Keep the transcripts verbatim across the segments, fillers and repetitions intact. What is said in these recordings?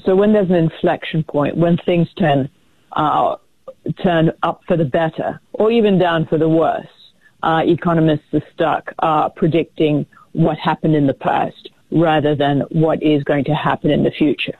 so when there's an inflection point, when things turn uh, turn up for the better or even down for the worse, uh, economists are stuck uh, predicting what happened in the past rather than what is going to happen in the future.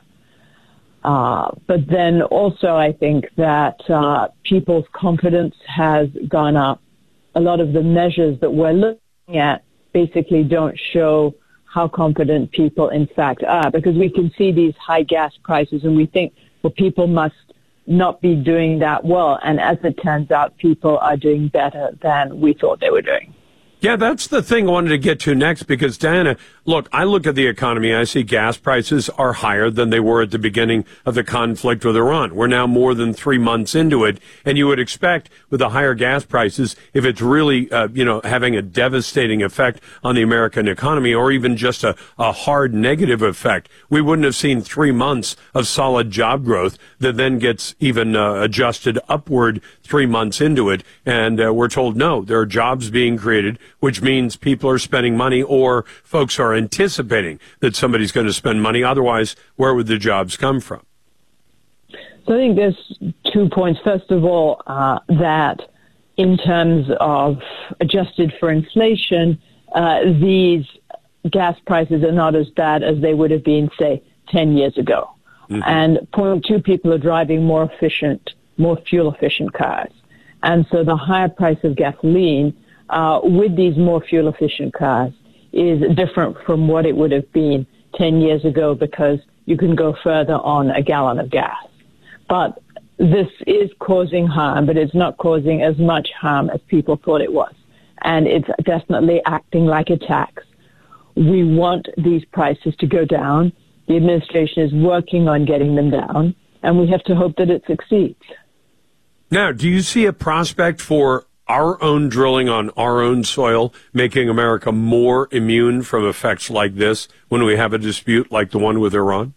Uh, but then also I think that uh, people's confidence has gone up. A lot of the measures that we're looking at basically don't show how confident people in fact are, because we can see these high gas prices and we think, well, people must not be doing that well. And as it turns out, people are doing better than we thought they were doing. Yeah, that's the thing I wanted to get to next, because, Diana, look, I look at the economy, I see gas prices are higher than they were at the beginning of the conflict with Iran. We're now more than three months into it, and you would expect with the higher gas prices, if it's really, uh, you know, having a devastating effect on the American economy, or even just a, a hard negative effect, we wouldn't have seen three months of solid job growth that then gets even uh, adjusted upward three months into it. And uh, we're told, no, there are jobs being created, which means people are spending money, or folks are anticipating that somebody's going to spend money. Otherwise, where would the jobs come from? So I think there's two points. First of all, uh, that in terms of adjusted for inflation, uh, these gas prices are not as bad as they would have been, say, ten years ago. Mm-hmm. And point two, people are driving more efficient, more fuel-efficient cars. And so the higher price of gasoline Uh, with these more fuel-efficient cars is different from what it would have been ten years ago, because you can go further on a gallon of gas. But this is causing harm, but it's not causing as much harm as people thought it was. And it's definitely acting like a tax. We want these prices to go down. The administration is working on getting them down, and we have to hope that it succeeds. Now, do you see a prospect for our own drilling on our own soil, making America more immune from effects like this when we have a dispute like the one with Iran?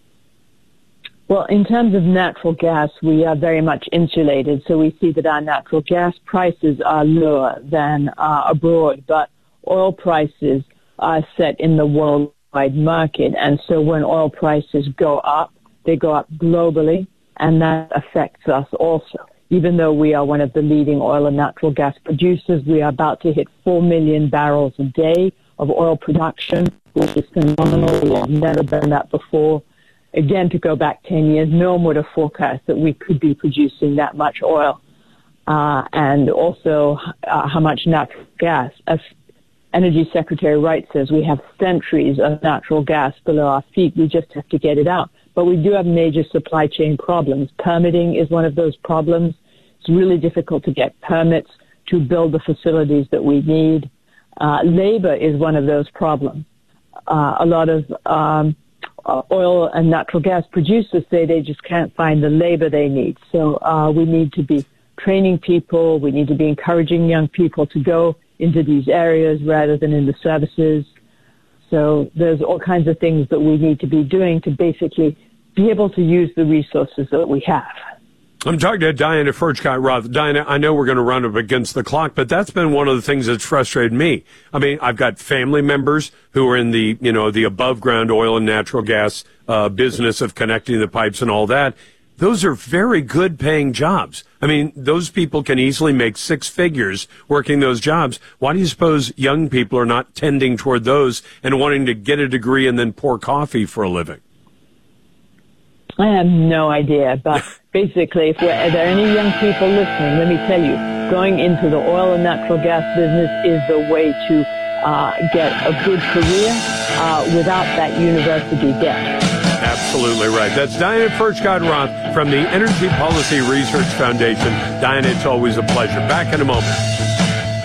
Well, in terms of natural gas, we are very much insulated. So we see that our natural gas prices are lower than uh, abroad, but oil prices are set in the worldwide market. And so when oil prices go up, they go up globally, and that affects us also. Even though we are one of the leading oil and natural gas producers, we are about to hit four million barrels a day of oil production, which is phenomenal. We have never done that before. Again, to go back ten years, no one would have forecast that we could be producing that much oil. Uh, and also uh, how much natural gas. As Energy Secretary Wright says, we have centuries of natural gas below our feet. We just have to get it out. But we do have major supply chain problems. Permitting is one of those problems. It's really difficult to get permits to build the facilities that we need. Uh, labor is one of those problems. Uh, a lot of um, oil and natural gas producers say they just can't find the labor they need. So uh, we need to be training people. We need to be encouraging young people to go into these areas rather than in the services. So there's all kinds of things that we need to be doing to basically be able to use the resources that we have. I'm talking to Diana Furchtgott-Roth. Diana, I know we're going to run up against the clock, but that's been one of the things that's frustrated me. I mean, I've got family members who are in the, you know, the above ground oil and natural gas uh, business of connecting the pipes and all that. Those are very good paying jobs. I mean, those people can easily make six figures working those jobs. Why do you suppose young people are not tending toward those and wanting to get a degree and then pour coffee for a living? I have no idea, but basically, if we're, are there any young people listening, let me tell you, going into the oil and natural gas business is the way to uh, get a good career uh, without that university debt. Absolutely right. That's Diana Furchtgott-Roth from the Energy Policy Research Foundation. Diana, it's always a pleasure. Back in a moment.